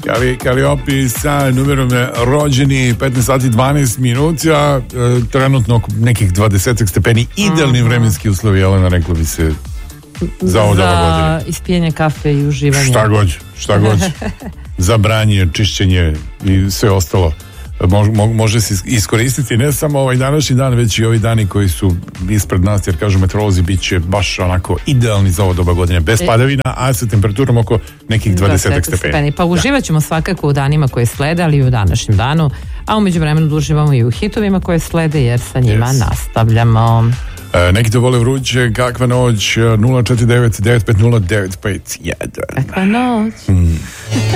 Kaliopi sa numerom rođeni 15 sati 12 minuta, trenutno nekih 20 stepeni, idealni vremenski uslovi, Jelena, rekla bi se za ovo doba godine. Za ispijanje kafe i uživanje. Šta god. Za branje, čišćenje i sve ostalo. Može se iskoristiti ne samo ovaj današnji dan, već i ovi dani koji su ispred nas, jer kažu meteorolozi bit će baš onako idealni za ovo doba godine, bez padavina, a sa temperaturom oko nekih 20 stepeni. Pa uživat ćemo svakako u danima koje slede, ali i u današnjem danu, a u međuvremenu uživamo i u hitovima koje slede, jer sa njima nastavljamo. Neki to vole vruće, kakva noć, 049 950 951. Kakva noć.